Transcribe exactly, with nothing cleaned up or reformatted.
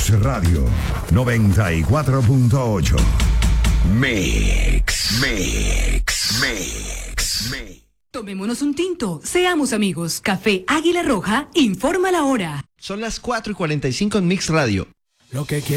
Mix Radio noventa y cuatro punto ocho. Mix, Mix, Mix, Mix. Tomémonos un tinto, seamos amigos. Café Águila Roja informa la hora. Son las cuatro y cuarenta y cinco en Mix Radio. Lo que quiero.